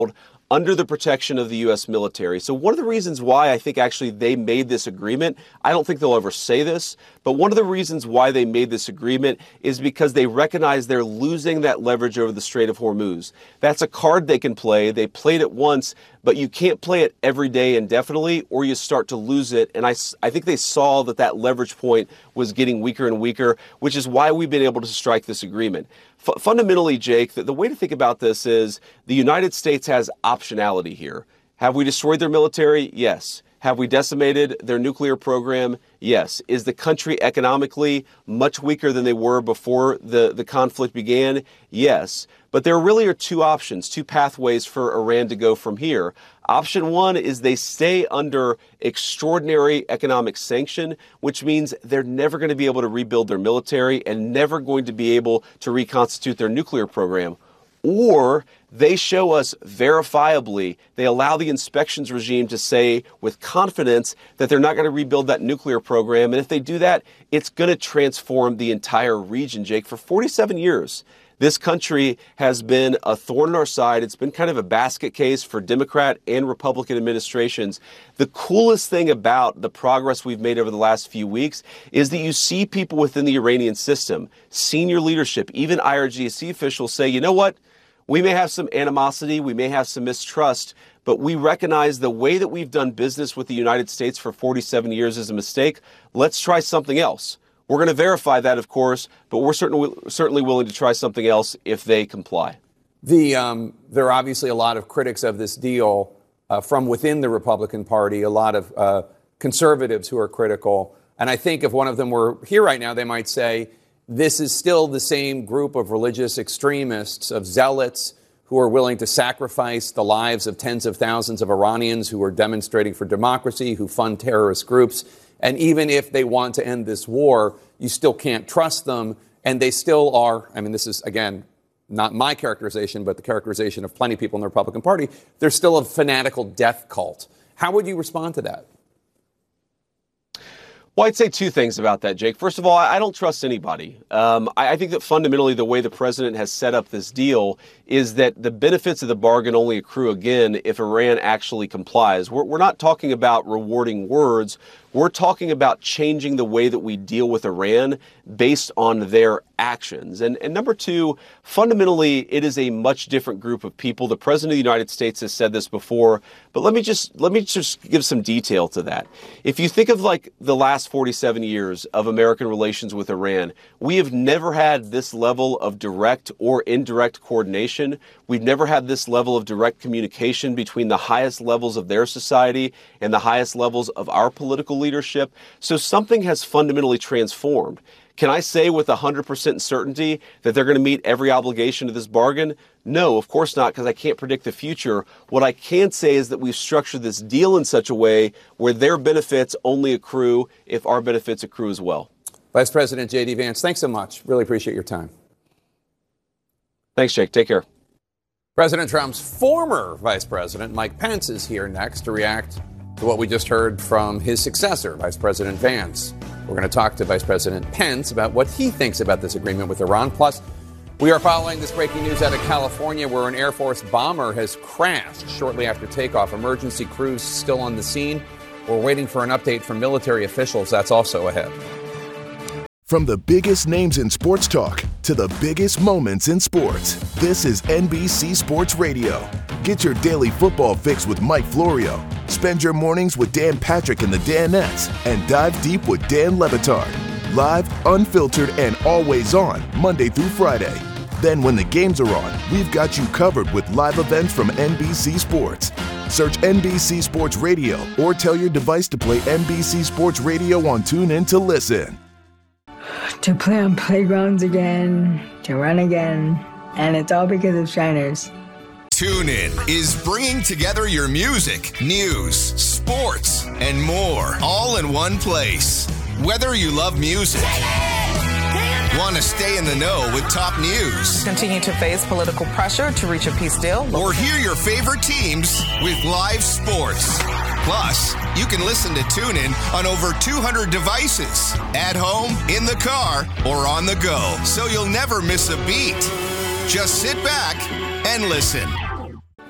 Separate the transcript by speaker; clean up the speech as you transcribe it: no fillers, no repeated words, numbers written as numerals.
Speaker 1: under the protection of the U.S. military. So one of the reasons why I think actually they made this agreement, I don't think they'll ever say this, but one of the reasons why they made this agreement is because they recognize they're losing that leverage over the Strait of Hormuz. That's a card they can play. They played it once, but you can't play it every day indefinitely or you start to lose it. And I think they saw that leverage point was getting weaker and weaker, which is why we've been able to strike this agreement. Fundamentally, Jake, the way to think about this is the United States has optionality here. Have we destroyed their military? Yes. Have we decimated their nuclear program? Yes. Is the country economically much weaker than they were before the conflict began? Yes. But there really are two options, two pathways for Iran to go from here. Option one is they stay under extraordinary economic sanction, which means they're never going to be able to rebuild their military and never going to be able to reconstitute their nuclear program. Or they show us verifiably, they allow the inspections regime to say with confidence that they're not going to rebuild that nuclear program. And if they do that, it's going to transform the entire region, Jake. For 47 years, this country has been a thorn in our side. It's been kind of a basket case for Democrat and Republican administrations. The coolest thing about the progress we've made over the last few weeks is that you see people within the Iranian system, senior leadership, even IRGC officials say, you know what? We may have some animosity, we may have some mistrust, but we recognize the way that we've done business with the United States for 47 years is a mistake. Let's try something else. We're going to verify that, of course, but we're certainly willing to try something else if they comply.
Speaker 2: There are obviously a lot of critics of this deal from within the Republican Party, a lot of conservatives who are critical. And I think if one of them were here right now, they might say, this is still the same group of religious extremists, of zealots who are willing to sacrifice the lives of tens of thousands of Iranians who are demonstrating for democracy, who fund terrorist groups. And even if they want to end this war, you still can't trust them. And they still are. I mean, this is, again, not my characterization, but the characterization of plenty of people in the Republican Party. They're still a fanatical death cult. How would you respond to that?
Speaker 1: Well, I'd say two things about that, Jake. First of all, I don't trust anybody. I think that fundamentally the way the president has set up this deal is that the benefits of the bargain only accrue again if Iran actually complies. We're not talking about rewarding words. We're talking about changing the way that we deal with Iran based on their actions. And number two, fundamentally, it is a much different group of people. The president of the United States has said this before, but let me just give some detail to that. If you think of like the last 47 years of American relations with Iran, we have never had this level of direct or indirect coordination. We've never had this level of direct communication between the highest levels of their society and the highest levels of our political leadership. So something has fundamentally transformed. Can I say with 100% certainty that they're going to meet every obligation of this bargain? No, of course not, because I can't predict the future. What I can say is that we've structured this deal in such a way where their benefits only accrue if our benefits accrue as well.
Speaker 2: Vice President J.D. Vance, thanks so much. Really appreciate your time.
Speaker 1: Thanks, Jake. Take care.
Speaker 2: President Trump's former vice president, Mike Pence, is here next to react to what we just heard from his successor, Vice President Vance. We're going to talk to Vice President Pence about what he thinks about this agreement with Iran. Plus, we are following this breaking news out of California where an Air Force bomber has crashed shortly after takeoff. Emergency crews still on the scene. We're waiting for an update from military officials. That's also ahead.
Speaker 3: From the biggest names in sports talk to the biggest moments in sports, this is NBC Sports Radio. Get your daily football fix with Mike Florio. Spend your mornings with Dan Patrick and the Danettes, and dive deep with Dan Le Batard. Live, unfiltered, and always on, Monday through Friday. Then when the games are on, we've got you covered with live events from NBC Sports. Search NBC Sports Radio or tell your device to play NBC Sports Radio on TuneIn to listen.
Speaker 4: To play on playgrounds again, to run again, and it's all because of Shiners.
Speaker 5: TuneIn is bringing together your music, news, sports, and more, all in one place. Whether you love music, want to stay in the know with top news,
Speaker 6: continue to face political pressure to reach a peace deal,
Speaker 5: or hear your favorite teams with live sports. Plus, you can listen to TuneIn on over 200 devices, at home, in the car, or on the go, so you'll never miss a beat. Just sit back and listen.